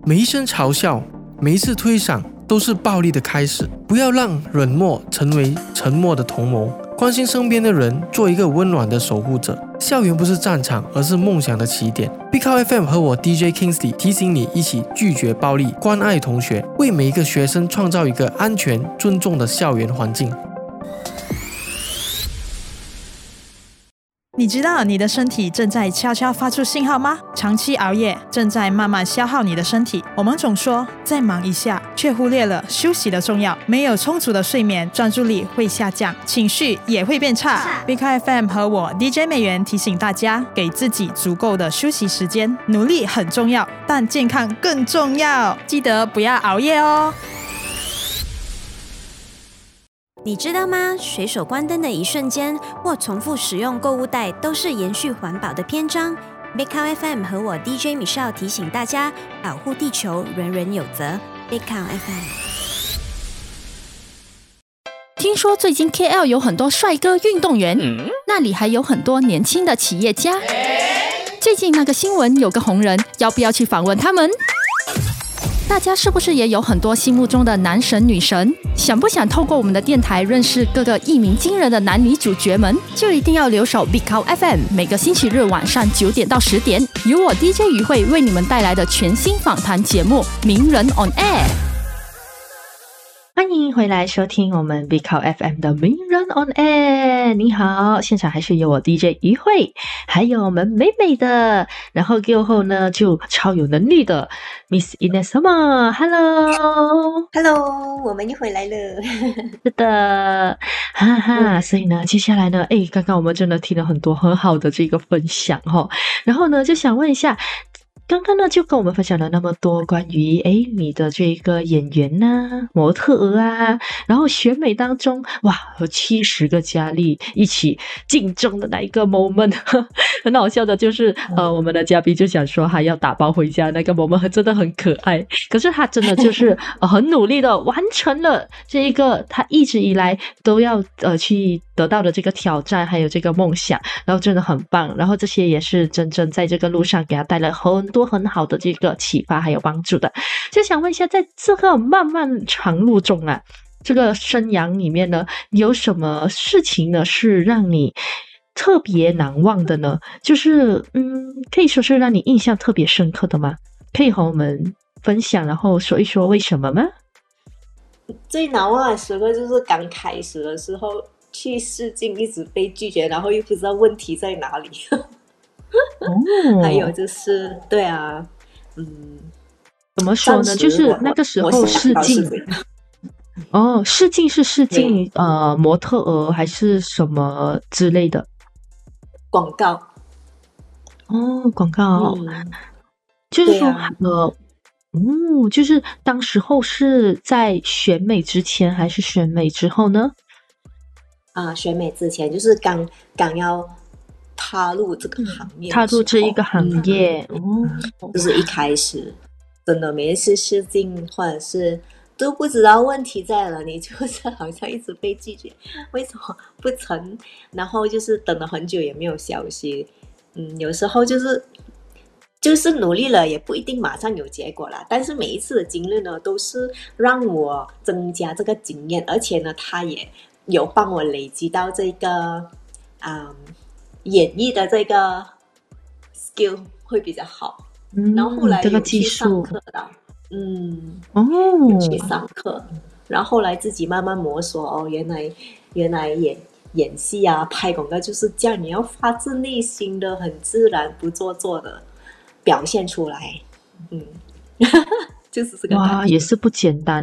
每一声嘲笑，每一次推搡都是暴力的开始。不要让冷漠成为沉默的同谋，关心身边的人，做一个温暖的守护者。校园不是战场，而是梦想的起点。Big Cow FM 和我 DJ Kingsley 提醒你，一起拒绝暴力，关爱同学，为每一个学生创造一个安全、尊重的校园环境。 你知道你的身体正在悄悄发出信号吗？长期熬夜正在慢慢消耗你的身体。我们总说再忙一下，却忽略了休息的重要。没有充足的睡眠，专注力会下降，情绪也会变差。Big FM 和我 DJ 美元提醒大家，给自己足够的休息时间。努力很重要，但健康更重要。记得不要熬夜哦。 你知道吗？随手关灯的一瞬间，或重复使用购物袋，都是延续环保的篇章。Big Cow FM 和我 DJ Michelle 提醒大家，保护地球，人人有责。Big Cow FM。 听说最近 KL 有很多帅哥运动员，那里还有很多年轻的企业家。最近那个新闻有个红人，要不要去访问他们？大家是不是也有很多心目中的男神女神？想不想透过我们的电台认识各个一鸣惊人的男女主角们？就一定要留守 Big Cow FM， 每个星期日晚上9点到10点，由我 DJ 于慧为你们带来的全新访谈节目《名人 on Air》。 欢迎回来收听我们 Big Cow FM 的名人 on air。 你好，现场还是有我 DJ 于慧，还有我们美美的，然后过后呢就超有能力的 Miss Inesama。 Hello， 我们又回来了。 是的，哈哈。所以呢接下来呢刚刚我们真的听了很多很好的这个分享然后呢就想问一下，刚刚呢就跟我们分享了那么多关于你的这个演员啊、模特儿啊，然后选美当中哇有70个佳丽一起竞争的那一个 moment 很好笑的就是我们的嘉宾就想说他要打包回家，那个 moment 真的很可爱，可是他真的就是很努力的完成了这一个他一直以来都要去得到的这个挑战还有这个梦想，然后真的很棒，然后这些也是真正在这个路上给他带来很多很好的这个启发还有帮助的。就想问一下，在这个漫漫长路中啊，这个生涯里面呢，有什么事情呢是让你特别难忘的呢？就是可以说是让你印象特别深刻的吗？可以和我们分享，然后说一说为什么吗？ 最难忘的时刻就是刚开始的时候去试镜一直被拒绝，然后又不知道问题在哪里还有就是对啊怎么说呢，就是那个时候试镜试镜是试镜模特儿还是什么之类的？ 广告广告就是说就是当时候是在选美之前还是选美之后呢？ 选美之前，就是刚要踏入这个行业， 踏入这一个行业就是一开始真的每一次试镜或者是都不知道问题在哪里，就是好像一直被拒绝，为什么不成？然后就是等了很久也没有消息。有时候就是努力了也不一定马上有结果啦，但是每一次的经历呢都是让我增加这个经验，而且呢它也有帮我累积到这个演绎的这个 skill 会比较好。然后后来有去上课的有去上课，然后后来自己慢慢摸索原来演戏啊拍广告就是这样，你要发自内心的很自然不做作的表现出来就是这个感觉。 哇，也是不简单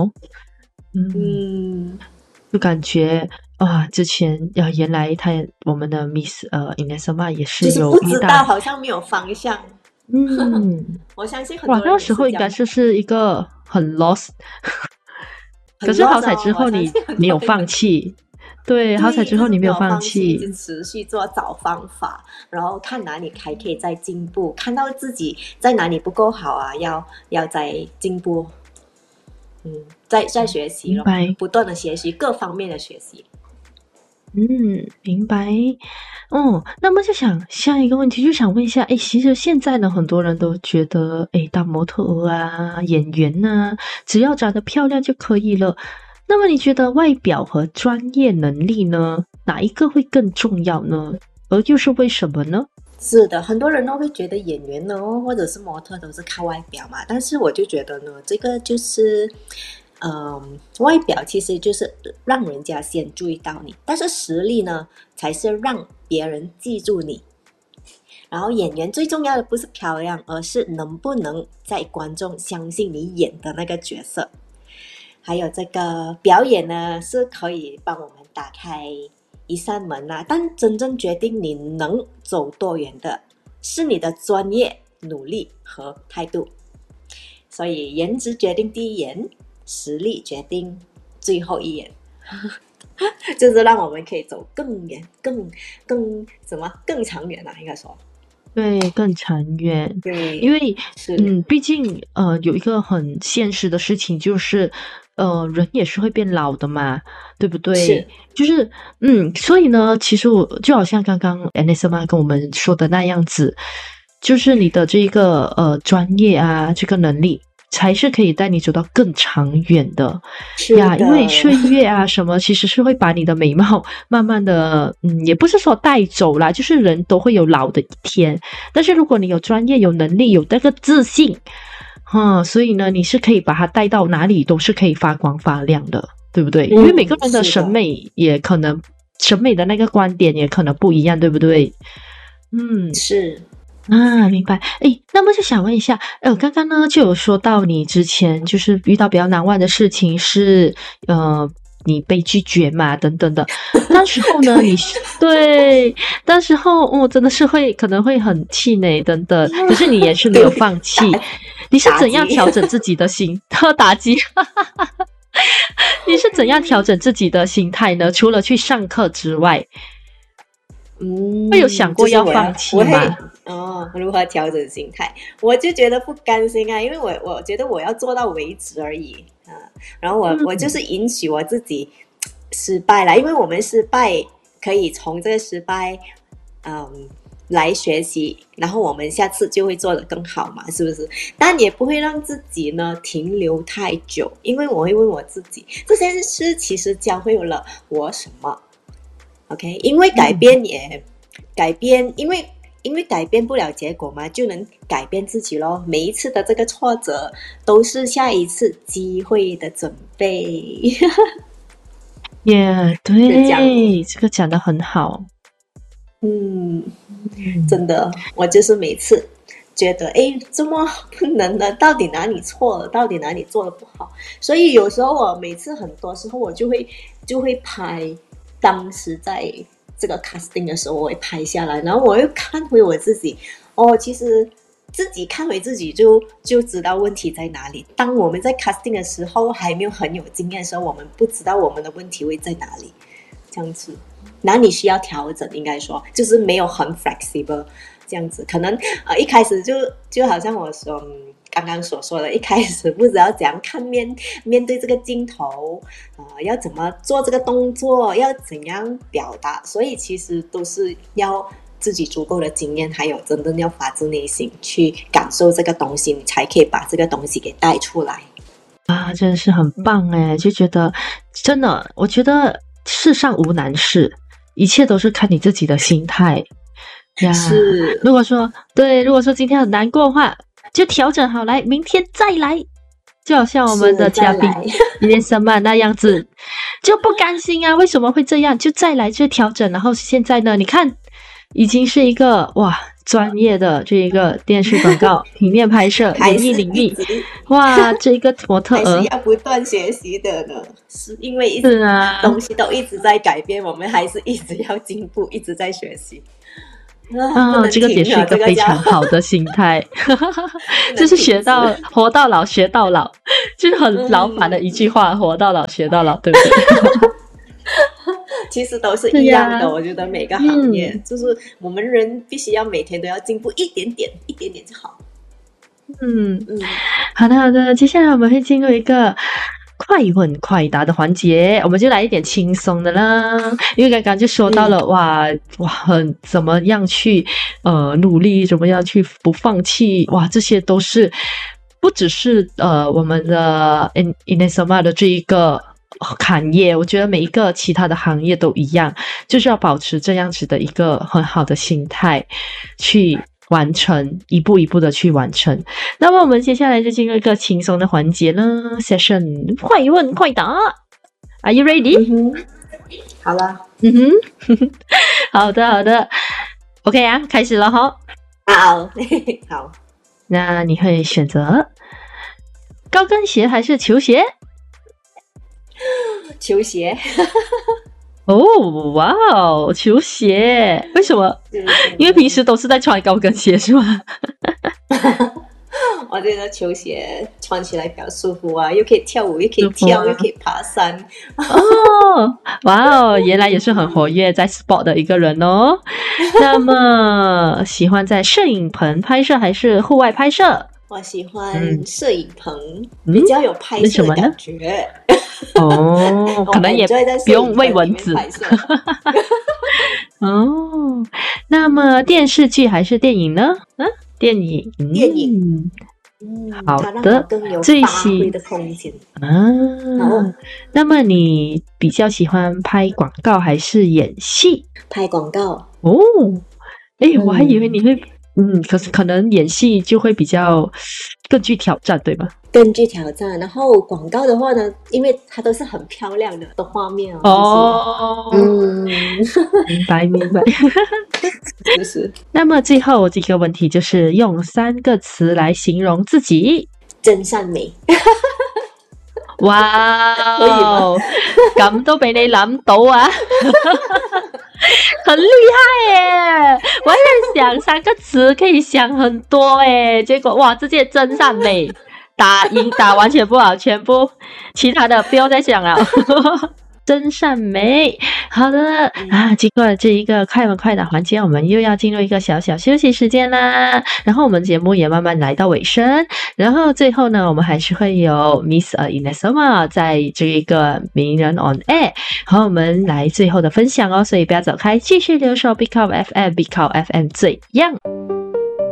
就感觉之前原来我们的 Miss Inesama 也是有就是不知道，好像没有方向我相信很多人那时候应该是一个很 lost 可是好彩之后你没有放弃对，好彩之后你没有放弃， 就持续做找方法，然后看哪里还可以再进步，看到自己在哪里不够好啊，要再进步再学习咯，不断的学习各方面的学习。 明白。那么就想下一个问题，就想问一下，其实现在呢，很多人都觉得，当模特儿啊、演员啊，只要长得漂亮就可以了。那么你觉得外表和专业能力呢，哪一个会更重要呢？而又是为什么呢？ 是的，很多人都会觉得演员呢，或者是模特都是靠外表嘛，但是我就觉得呢，这个就是外表其实就是让人家先注意到你，但是实力呢才是让别人记住你。然后演员最重要的不是漂亮，而是能不能在观众相信你演的那个角色。还有这个表演呢，是可以帮我们打开一扇门啊，但真正决定你能走多远的是你的专业、努力和态度。所以颜值决定第一眼，实力决定最后一眼。就是让我们可以走更远、更长远啊，应该说。 对，更长远。 对， 因为是毕竟有一个很现实的事情，就是人也是会变老的嘛，对不对？ 是， 就是所以呢，其实我就好像刚刚 Anessa 妈跟我们说的那样子，就是你的这个专业啊，这个能力才是可以带你走到更长远的呀。因为岁月啊什么，其实是会把你的美貌慢慢的也不是说带走啦，就是人都会有老的一天。但是如果你有专业、有能力、有那个自信所以呢，你是可以把它带到哪里都是可以发光发亮的，对不对？因为每个人的审美也可能审美的那个观点也可能不一样，对不对？ 是明白。那么就想问一下，刚刚呢就有说到你之前就是遇到比较难忘的事情是你被拒绝嘛等等的，那时候呢对，那时候真的是可能会很气馁等等，可是你也是没有放弃。你是怎样调整自己的心打击你是怎样调整自己的心态呢？除了去上课之外，会有想过要放弃吗？ 如何调整心态？我就觉得不甘心啊，因为我觉得我要做到为止而已然后我就是允许我自己失败了，因为我们失败可以从这个失败来学习，然后我们下次就会做得更好嘛，是不是？但也不会让自己呢停留太久，因为我会问我自己，这件事其实教会了我什么 ？OK， 因为改变因为改变不了结果嘛，就能改变自己咯。每一次的这个挫折都是下一次机会的准备。 对，这个讲得很好。 真的，我就是每次觉得这么不能的，到底哪里错了，到底哪里做得不好，所以有时候我每次很多时候我就会拍当时在这个 casting 的时候我会拍下来，然后我又看回我自己其实自己看回自己就知道问题在哪里。当我们在 casting 的时候还没有很有经验的时候，我们不知道我们的问题会在哪里，这样子哪里需要调整，应该说就是没有很 flexible 这样子。可能一开始就好像我说刚刚所说的，一开始不知道怎样面对这个镜头要怎么做这个动作，要怎样表达，所以其实都是要自己足够的经验，还有真的要发自内心去感受这个东西，你才可以把这个东西给带出来真的是很棒就觉得真的，我觉得世上无难事，一切都是看你自己的心态呀。 是， 如果说今天很难过的话，就调整好来，明天再来。就好像我们的嘉宾连什么那样子，就不甘心啊，为什么会这样？就再来，就调整。然后现在呢，你看已经是一个专业的这一个电视广告平面拍摄演艺领域，这个模特儿还是要不断学习的呢，是因为东西都一直在改变，我们还是一直要进步，一直在学习这个也是一个非常好的心态就是活到老学到老，就是很老板的一句话活到老学到老，对不对？ 其实都是一样的我觉得每个行业就是我们人必须要每天都要进步一点点就好。 好的，接下来我们会进入一个快快问快答的环节，我们就来一点轻松的啦。因为刚刚就说到了，怎么样去努力，怎么样去不放弃，这些都是不只是我们的 Inesoma 的这一个行业，我觉得每一个其他的行业都一样，就是要保持这样子的一个很好的心态去完成，一步一步的去完成。那么我们接下来就进入一个轻松的环节了 ，session 快问快答 ，Are you ready？ 好了， 好的 ，OK 啊，开始了哈。 好，好， 那你会选择高跟鞋还是球鞋？ 球鞋。 哇哦，球鞋，为什么？因为平时都是在穿高跟鞋是吗？ 我觉得球鞋穿起来比较舒服啊，又可以跳舞，又可以跳，又可以爬山。 原来也是很活跃在 sport 的一个人哦。那么喜欢在摄影棚拍摄还是户外拍摄？ 我喜欢摄影棚，比较有拍摄的感觉。 可能也不用喂蚊子。那么电视剧还是电影呢？电影。好的，最喜的空间。 那么你比较喜欢拍广告还是演戏？ 拍广告。 我还以为你会可能演戏就会比较更具挑战，对吗？ 更具挑战，然后广告的话呢，因为它都是很漂亮的画面明白。 是。 那么最后这个问题就是用3个词来形容自己。 真善美。 哇，咁都俾你諗到啊！很厉害耶！我在想3个词可以想很多耶，结果直接真善美，打完全部好，全部其他的不要再想了。真善美。好的经过了这一个快问快答环节，我们又要进入一个小小休息时间啦。然后我们节目也慢慢来到尾声，然后最后呢，我们还是会有 Miss Inesoma 在这一个名人 on air 和我们来最后的分享哦，所以不要走开，继续留守 Big Up FM， Big Up FM 最样。